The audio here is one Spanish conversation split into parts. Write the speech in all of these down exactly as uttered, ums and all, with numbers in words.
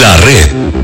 La Red.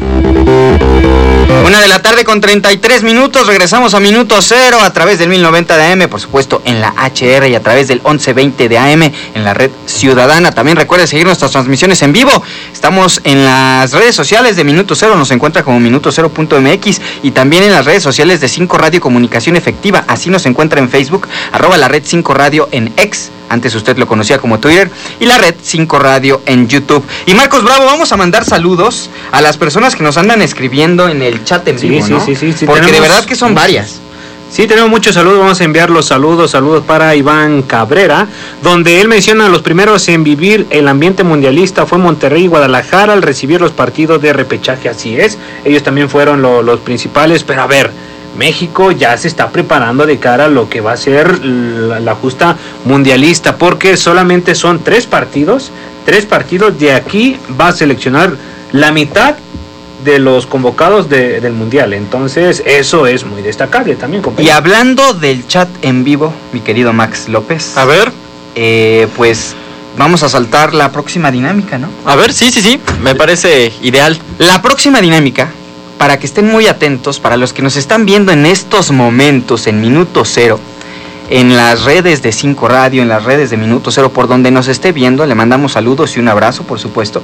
Una de la tarde con treinta y tres minutos, regresamos a Minuto Cero a través del mil noventa de A M, por supuesto en la H R y a través del once veinte de A M en la red ciudadana. También recuerde seguir nuestras transmisiones en vivo. Estamos en las redes sociales de Minuto Cero, nos encuentra como minuto cero punto m x y también en las redes sociales de cinco Radio Comunicación Efectiva. Así nos encuentra en Facebook, arroba la red cinco Radio en X. Antes usted lo conocía como Twitter, y la red cinco Radio en YouTube. Y Marcos Bravo, vamos a mandar saludos a las personas que nos andan escribiendo en el chat en vivo, sí, ¿no? Sí, sí, sí. Porque tenemos, de verdad que son varias. Sí, tenemos muchos saludos, vamos a enviar los saludos, saludos para Iván Cabrera, donde él menciona los primeros en vivir el ambiente mundialista fue Monterrey y Guadalajara al recibir los partidos de repechaje, así es, ellos también fueron lo, los principales, pero a ver, México ya se está preparando de cara a lo que va a ser la, la justa mundialista, porque solamente son tres partidos, tres partidos, de aquí va a seleccionar la mitad de los convocados de, del mundial, entonces eso es muy destacable también, compañero. Y hablando del chat en vivo, mi querido Max López, a ver, eh, pues vamos a saltar la próxima dinámica, ¿no? A ver, sí, sí, sí, me parece ideal. La próxima dinámica, para que estén muy atentos, para los que nos están viendo en estos momentos en Minuto Cero, en las redes de cinco Radio, en las redes de Minuto Cero, por donde nos esté viendo, le mandamos saludos y un abrazo, por supuesto.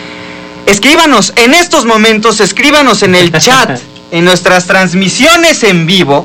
Escríbanos en estos momentos, escríbanos en el chat, en nuestras transmisiones en vivo.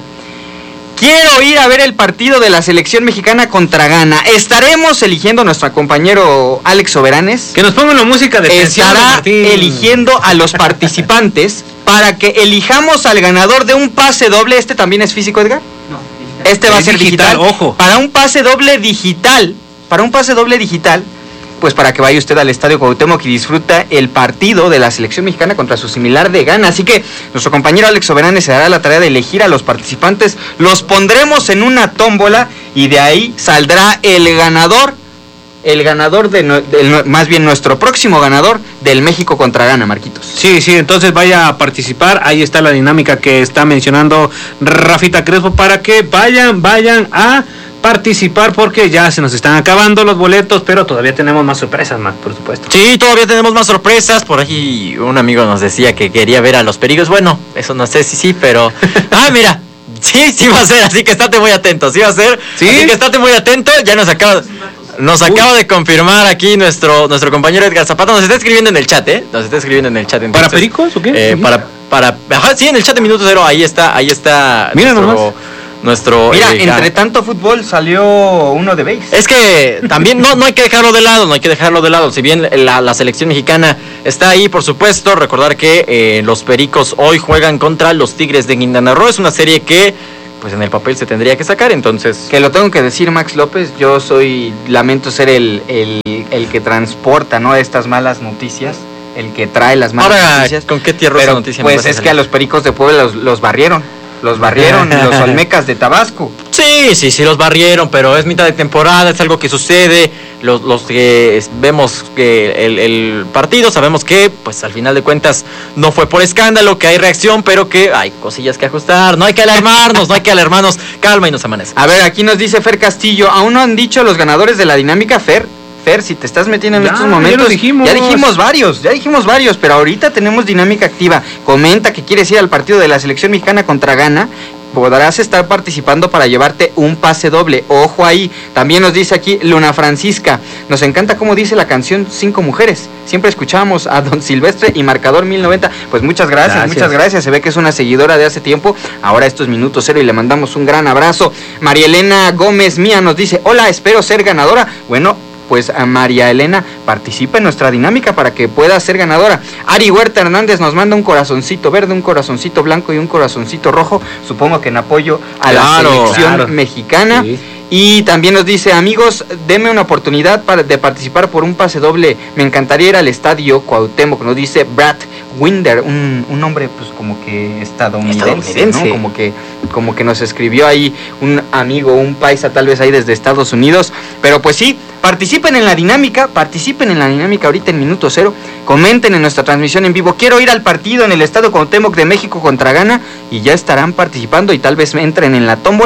Quiero ir a ver el partido de la selección mexicana contra Ghana. Estaremos eligiendo a nuestro compañero Alex Soberanes. Que nos pongan la música de Estará eligiendo a los participantes para que elijamos al ganador de un pase doble. ¿Este también es físico, Edgar? No. Este va a ser digital, digital, ojo. Para un pase doble digital, para un pase doble digital, pues para que vaya usted al Estadio Cuauhtémoc y disfruta el partido de la selección mexicana contra su similar de Ghana. Así que nuestro compañero Alex Soberanes se dará la tarea de elegir a los participantes, los pondremos en una tómbola y de ahí saldrá el ganador, el ganador de, de más bien nuestro próximo ganador del México contra Ghana, Marquitos. Sí, sí, entonces vaya a participar, ahí está la dinámica que está mencionando Rafita Crespo para que vayan, vayan a participar porque ya se nos están acabando los boletos, pero todavía tenemos más sorpresas, Mac, por supuesto. Sí, todavía tenemos más sorpresas. Por ahí un amigo nos decía que quería ver a los Pericos. Bueno, eso no sé si sí, pero... Ah, mira, sí, sí va a ser, así que estate muy atento, sí va a ser. ¿Sí? Así que estate muy atento, ya nos acaba... Nos acaba Uy. de confirmar aquí nuestro nuestro compañero Edgar Zapata, nos está escribiendo en el chat, ¿eh? Nos está escribiendo en el chat. Entonces, ¿para Pericos o qué? Eh, para, para... Ajá, sí, en el chat de Minuto Cero, ahí está, ahí está... Mira nuestro, nomás. Nuestro, Mira, eh, entre tanto fútbol salió uno de base. Es que también no, no hay que dejarlo de lado, no hay que dejarlo de lado. Si bien la, la selección mexicana está ahí, por supuesto, recordar que eh, los Pericos hoy juegan contra los Tigres de Quintana Roo. Es una serie que, pues en el papel se tendría que sacar, entonces... Que lo tengo que decir, Max López, yo soy, lamento ser el, el, el que transporta, ¿no?, estas malas noticias, el que trae las malas Ahora, noticias. ¿con qué tierra esa noticia? Pues es que a los Pericos de Puebla los, los barrieron. Los barrieron los Olmecas de Tabasco. Sí, sí, sí, los barrieron, pero es mitad de temporada, es algo que sucede. Los, los que vemos que el, el partido, sabemos que, pues al final de cuentas, no fue por escándalo, que hay reacción, pero que hay cosillas que ajustar. No hay que alarmarnos, no hay que alarmarnos. Calma y nos amanece. A ver, aquí nos dice Fer Castillo, aún no han dicho los ganadores de la dinámica, Fer. Fer, si te estás metiendo en ya, estos momentos, ya, dijimos. ya dijimos varios, ya dijimos varios, pero ahorita tenemos dinámica activa. Comenta que quieres ir al partido de la selección mexicana contra Ghana, podrás estar participando para llevarte un pase doble. Ojo ahí. También nos dice aquí Luna Francisca, nos encanta cómo dice la canción Cinco Mujeres. Siempre escuchamos a Don Silvestre y Marcador mil noventa. Pues muchas gracias, gracias, muchas gracias. Se ve que es una seguidora de hace tiempo. Ahora esto es Minuto Cero y le mandamos un gran abrazo. María Elena Gómez Mía nos dice, hola, espero ser ganadora. Bueno, pues a María Elena participa en nuestra dinámica para que pueda ser ganadora. Ari Huerta Hernández nos manda un corazoncito verde, un corazoncito blanco y un corazoncito rojo, supongo que en apoyo a claro, la selección claro. mexicana. Sí. Y también nos dice, amigos, denme una oportunidad para, de participar por un pase doble. Me encantaría ir al estadio Cuauhtémoc, nos dice Brad Winder, un, un hombre pues como que estadounidense, estadounidense. ¿no? Como que, como que nos escribió ahí un amigo, un paisa tal vez ahí desde Estados Unidos. Pero pues sí, participen en la dinámica, participen en la dinámica ahorita en Minuto Cero. Comenten en nuestra transmisión en vivo, quiero ir al partido en el estadio Cuauhtémoc de México contra Ghana, y ya estarán participando y tal vez entren en la tómbola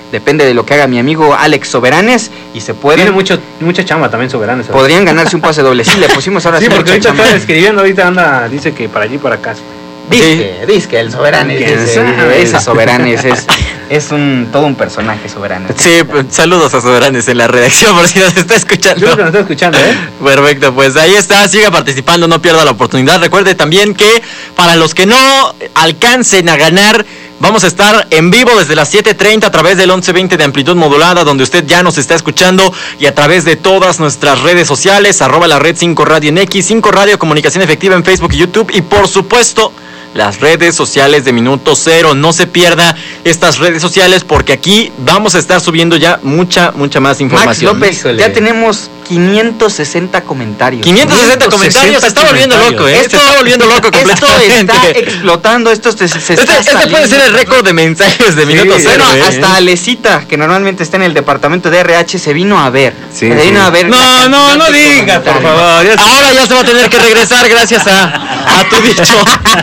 depende de lo que haga mi amigo Alex Soberanes y se puede. Tiene mucho, mucha chamba también Soberanes. ¿sabes? Podrían ganarse un pase doble. Sí, le pusimos ahora sí. Sí, porque ahorita chamba. está escribiendo, ahorita anda, dice que para allí, para acá. Disque, sí. disque, el Soberanes. Ese Soberanes es, es un todo un personaje Soberanes. Sí, saludos a Soberanes en la redacción por si nos está escuchando. Yo creo que nos está escuchando, ¿eh? Perfecto, pues ahí está, siga participando, no pierda la oportunidad. Recuerde también que para los que no alcancen a ganar, vamos a estar en vivo desde las siete treinta a través del once veinte de amplitud modulada, donde usted ya nos está escuchando, y a través de todas nuestras redes sociales, arroba la red cinco Radio en X, cinco Radio Comunicación Efectiva en Facebook y YouTube, y por supuesto las redes sociales de Minuto Cero. No se pierda estas redes sociales porque aquí vamos a estar subiendo ya mucha, mucha más información. Max López, Híjole. ya tenemos quinientos sesenta comentarios. quinientos sesenta comentarios, se está volviendo loco, ¿eh? Se está volviendo loco completamente. Esto está explotando, esto se, se este, está este puede ser el récord de mensajes de sí, Minuto Cero. Bueno, ¿eh? hasta Alecita, que normalmente está en el departamento de R H, se vino a ver. Sí, se vino sí. a ver. No, no, no digas, por favor. Ahora ya se va a tener que regresar gracias a, a tu dicho.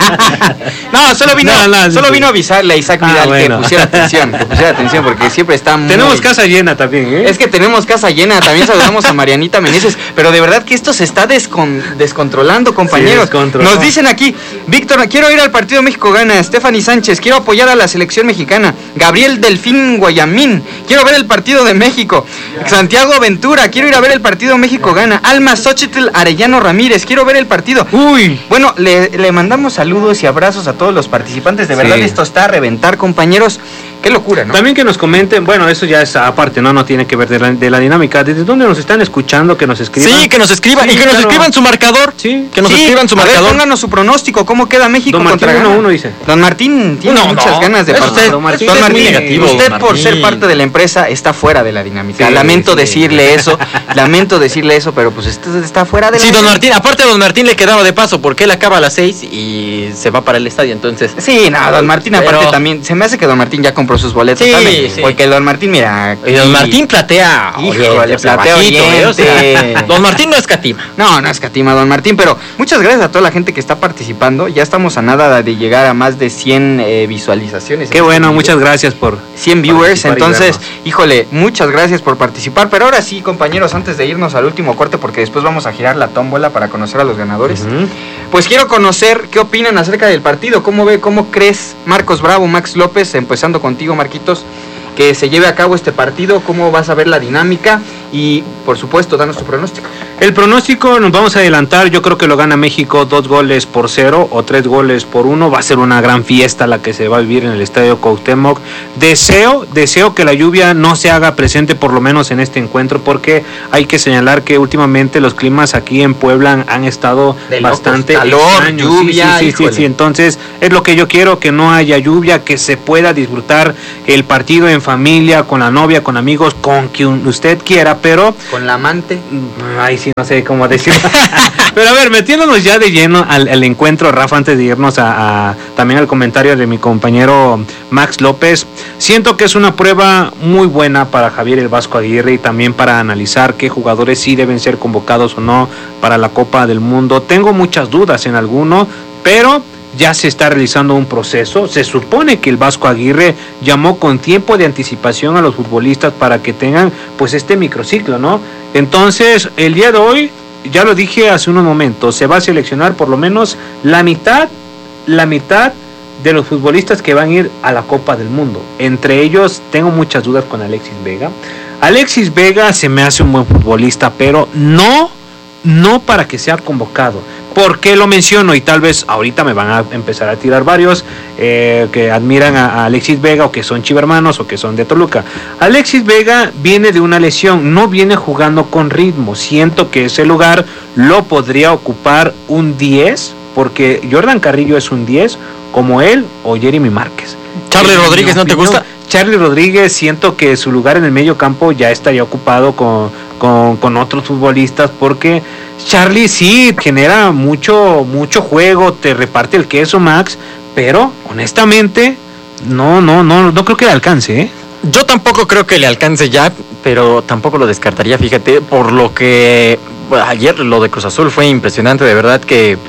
No, solo vino, no, no, solo vino a avisarle a Isaac Vidal ah, bueno. que pusiera atención, que pusiera atención, porque siempre está muy... Tenemos casa llena también, ¿eh? Es que tenemos casa llena, también saludamos a Marianita Meneses, pero de verdad que esto se está descon... descontrolando, compañeros. Sí, Nos dicen aquí, Víctor, quiero ir al partido México-Gana, Stephanie Sánchez, quiero apoyar a la selección mexicana, Gabriel Delfín Guayamín, quiero ver el partido de México, Santiago Ventura, quiero ir a ver el partido México-Gana, Alma Xochitl Arellano Ramírez, quiero ver el partido. Uy. Bueno, le, le mandamos saludos y abrazos a todos los participantes, de verdad sí. Esto está a reventar, compañeros. Qué locura, ¿no? También que nos comenten, bueno, eso ya es aparte, ¿no? No tiene que ver de la, de la dinámica. ¿Desde dónde nos están escuchando? Que nos escriban. Sí, que nos escriban. Sí, y que claro. nos escriban su marcador. Sí. Que nos sí. escriban su a marcador. Ver, pónganos su pronóstico. ¿Cómo queda México Don contra Martín uno uno dice. Don Martín tiene no, muchas no. ganas de participar. Don Martín, Don Martín, negativo, usted Don por ser parte de la empresa está fuera de la dinámica. Sí, lamento sí. decirle eso. Lamento decirle eso, pero pues usted está fuera de la Sí, Don Martín. Aparte a Don Martín le quedaba de paso porque él acaba a las seis y se va para el estadio, entonces. Sí, no, Don Martín aparte pero... también. Se me hace que Don Martín ya compró sus boletos. Sí, ¿sabe? sí. Porque Don Martín, mira. Y Don Martín platea. Híjole, platea oyente. O sea, Don Martín no escatima. No, no escatima Don Martín, pero muchas gracias a toda la gente que está participando. Ya estamos a nada de llegar a más de cien eh, visualizaciones. Qué bueno, video. Muchas gracias por cien viewers. Entonces, híjole, muchas gracias por participar. Pero ahora sí, compañeros, antes de irnos al último corte, porque después vamos a girar la tómbola para conocer a los ganadores. Uh-huh. Pues quiero conocer qué opinan acerca del partido. ¿Cómo ve, cómo crees, Marcos Bravo, Max López, empezando contigo, Marquitos, que se lleve a cabo este partido? ¿Cómo vas a ver la dinámica? Y, por supuesto, danos tu pronóstico. El pronóstico, nos vamos a adelantar, yo creo que lo gana México dos goles por cero o tres goles por uno. Va a ser una gran fiesta la que se va a vivir en el Estadio Cuauhtémoc. Deseo, deseo que la lluvia no se haga presente por lo menos en este encuentro, porque hay que señalar que últimamente los climas aquí en Puebla han estado de bastante locos, calor, extraños. lluvia, sí, sí, sí, sí, sí, entonces es lo que yo quiero, que no haya lluvia, que se pueda disfrutar el partido en familia, con la novia, con amigos, con quien usted quiera, pero... Con la amante. Ay, sí, no sé cómo decirlo. Pero a ver, metiéndonos ya de lleno al, al encuentro, Rafa, antes de irnos a, a también al comentario de mi compañero Max López, siento que es una prueba muy buena para Javier el Vasco Aguirre y también para analizar qué jugadores sí deben ser convocados o no para la Copa del Mundo. Tengo muchas dudas en alguno, pero... ya se está realizando un proceso. Se supone que el Vasco Aguirre llamó con tiempo de anticipación a los futbolistas para que tengan pues este microciclo, ¿no? Entonces, el día de hoy, ya lo dije hace unos momentos, se va a seleccionar por lo menos la mitad, la mitad de los futbolistas que van a ir a la Copa del Mundo. Entre ellos, tengo muchas dudas con Alexis Vega. Alexis Vega se me hace un buen futbolista, pero no, no para que sea convocado. ¿Por qué lo menciono? Y tal vez ahorita me van a empezar a tirar varios eh, que admiran a, a Alexis Vega o que son chivermanos o que son de Toluca. Alexis Vega viene de una lesión, no viene jugando con ritmo. Siento que ese lugar lo podría ocupar un diez, porque Jordan Carrillo es un diez, como él o Jeremy Márquez. Charlie Rodríguez, ¿no te gusta? Charlie Rodríguez, siento que su lugar en el medio campo ya estaría ocupado con, con, con otros futbolistas, porque Charlie sí genera mucho, mucho juego, te reparte el queso, Max, pero honestamente no, no, no, no creo que le alcance, ¿eh? Yo tampoco creo que le alcance ya, pero tampoco lo descartaría, fíjate, por lo que bueno, ayer lo de Cruz Azul fue impresionante, de verdad que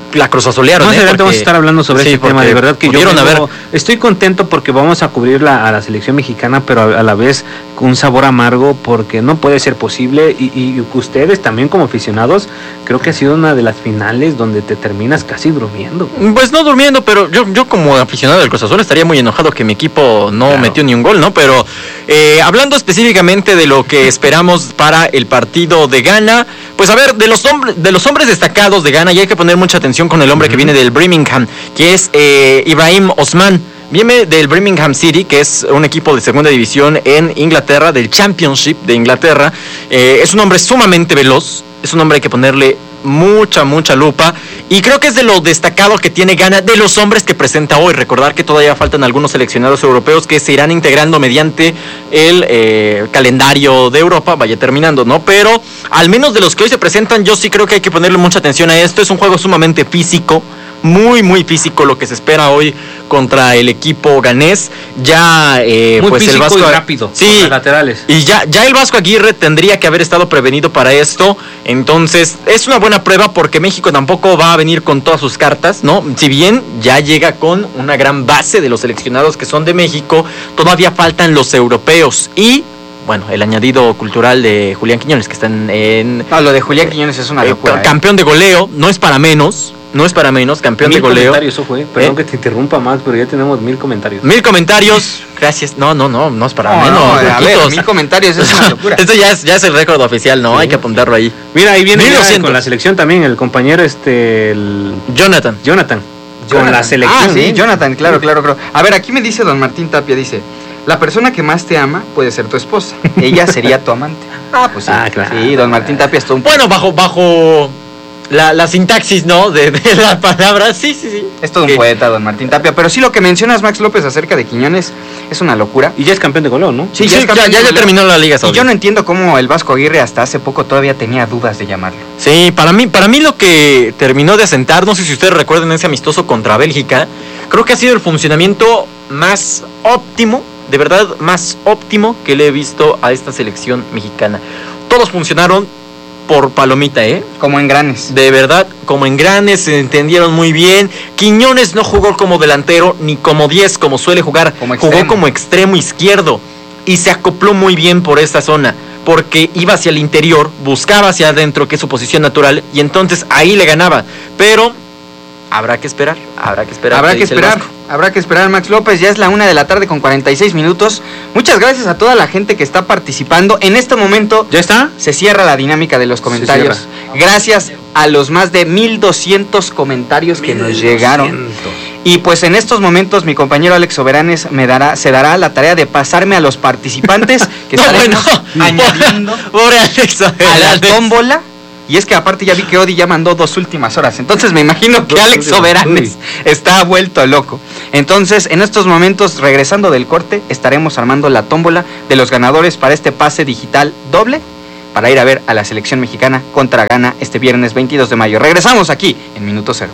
la cruzazolearon. Más ¿eh? adelante Porque, vamos a estar hablando sobre sí, ese tema. De verdad que yo vengo, haber... estoy contento porque vamos a cubrir la, a la selección mexicana, pero a, a la vez con un sabor amargo, porque no puede ser posible. Y, y ustedes también como aficionados, creo que ha sido una de las finales donde te terminas casi durmiendo. Pues no durmiendo, pero yo, yo como aficionado del Cruz Azul estaría muy enojado que mi equipo no Claro. metió ni un gol, ¿no? Pero eh, hablando específicamente de lo que esperamos para el partido de Ghana, pues a ver, de los hombres, de los hombres destacados de Ghana, y hay que poner mucha atención con el hombre uh-huh. que viene del Birmingham, que es eh, Ibrahim Osman. Viene del Birmingham City, que es un equipo de segunda división en Inglaterra, del Championship de Inglaterra. Eh, es un hombre sumamente veloz, es un hombre hay que ponerle mucha, mucha lupa, y creo que es de lo destacado que tiene Ghana de los hombres que presenta hoy. Recordar que todavía faltan algunos seleccionados europeos que se irán integrando mediante el eh, calendario de Europa, vaya terminando, ¿no? Pero al menos de los que hoy se presentan, yo sí creo que hay que ponerle mucha atención a esto. Es un juego sumamente físico, muy, muy físico lo que se espera hoy contra el equipo ganés. Ya, eh, muy pues físico el Vasco. Y rápido, sí, con laterales. Y ya, ya el Vasco Aguirre tendría que haber estado prevenido para esto. Entonces, es una buena prueba porque México tampoco va a venir con todas sus cartas, ¿no? Si bien ya llega con una gran base de los seleccionados que son de México, todavía faltan los europeos. Y bueno, el añadido cultural de Julián Quiñones, que está en... en no, lo de Julián Quiñones es una locura. Eh, campeón de goleo, no es para menos. No es para menos, campeón mil de goleo. Comentarios, ojo, eh. Perdón ¿Eh? que te interrumpa más, pero ya tenemos mil comentarios. Mil comentarios, gracias. No, no, no, no es para no, menos. No, a ver, mil comentarios es una locura. Esto ya es, ya es el récord oficial, ¿no? Sí. Hay que apuntarlo ahí. Mira, ahí viene ya con la selección también el compañero este... El... Jonathan. Jonathan. Jonathan. Con la selección. Ah, sí, ¿eh? Jonathan, claro, claro, claro. A ver, aquí me dice don Martín Tapia, dice... La persona que más te ama puede ser tu esposa. Ella sería tu amante. Ah, pues sí. Ah, claro. Sí, don Martín Tapia es todo un... Bueno, bajo, bajo la, la sintaxis, ¿no? De, de las palabras. Sí, sí, sí. Es todo un ¿Qué? poeta, don Martín Tapia. Pero sí, lo que mencionas, Max López, acerca de Quiñones, es una locura. Y ya es campeón de goleo, ¿no? Sí, sí, ya, ya, es campeón ya, de ya goleo. terminó la Liga Saudí. Y yo no entiendo cómo el Vasco Aguirre hasta hace poco todavía tenía dudas de llamarlo. Sí, para mí, para mí lo que terminó de asentar, no sé si ustedes recuerdan ese amistoso contra Bélgica, creo que ha sido el funcionamiento más óptimo, de verdad más óptimo que le he visto a esta selección mexicana. Todos funcionaron por palomita, ¿eh? Como engranes. De verdad, como engranes, se entendieron muy bien. Quiñones no jugó como delantero ni como diez, como suele jugar. Como jugó como extremo izquierdo y se acopló muy bien por esta zona, porque iba hacia el interior, buscaba hacia adentro, que es su posición natural, y entonces ahí le ganaba. Pero habrá que esperar, habrá que esperar. Habrá que esperar, habrá que esperar, Max López. Ya es la una de la tarde con cuarenta y seis minutos. Muchas gracias a toda la gente que está participando. En este momento ¿ya está? Se cierra la dinámica de los comentarios. Gracias a los más de mil doscientos comentarios que nos llegaron. Y pues en estos momentos mi compañero Alex Soberanes me dará, se dará la tarea de pasarme a los participantes que no, estaremos bueno, añadiendo pobre Alex Soberanes. A la tómbola. Y es que aparte ya vi que Odi ya mandó dos últimas horas. Entonces me imagino que Alex Soberanes está vuelto loco. Entonces, en estos momentos, regresando del corte, estaremos armando la tómbola de los ganadores para este pase digital doble para ir a ver a la selección mexicana contra Ghana este viernes veintidós de mayo. Regresamos aquí en Minuto Cero.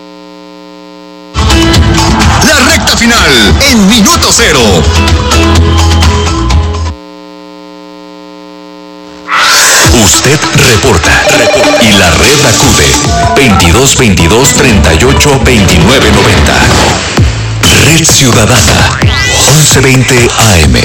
La recta final en Minuto Cero. Usted reporta, reporta y la red acude veintidós veintidós treinta y ocho veintinueve noventa. Red Ciudadana once veinte A M.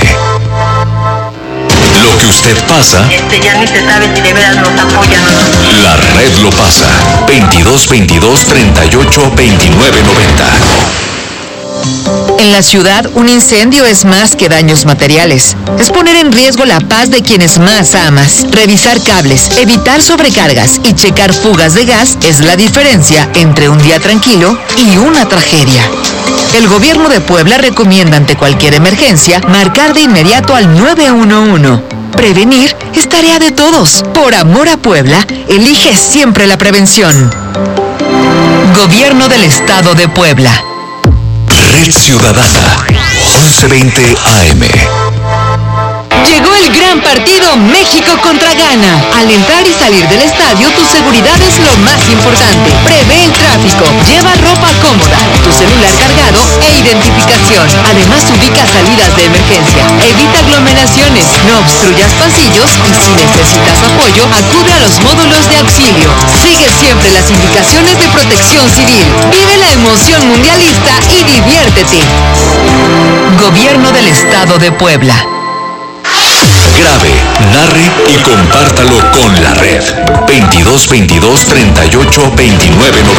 Lo que usted pasa, este ya ni se sabe si de veras nos apoyan o no. La red lo pasa veintidós veintidós treinta y ocho veintinueve noventa. En la ciudad, un incendio es más que daños materiales. Es poner en riesgo la paz de quienes más amas. Revisar cables, evitar sobrecargas y checar fugas de gas es la diferencia entre un día tranquilo y una tragedia. El gobierno de Puebla recomienda ante cualquier emergencia marcar de inmediato al nueve uno uno. Prevenir es tarea de todos. Por amor a Puebla, elige siempre la prevención. Gobierno del Estado de Puebla. Red Ciudadana once veinte A M. Llegó el gran partido México contra Ghana. Al entrar y salir del estadio, tu seguridad es lo más importante. Prevé el tráfico, lleva ropa cómoda, tu celular cargado e identificación. Además, ubica salidas de emergencia. Evita aglomeraciones, no obstruyas pasillos y si necesitas apoyo, acude a los módulos de auxilio. Sigue siempre las indicaciones de protección Protección Civil. Vive la emoción mundialista y diviértete. Gobierno del Estado de Puebla. Grabe, narre y compártalo con la red. veintidós veintidós treinta y ocho veintinueve noventa.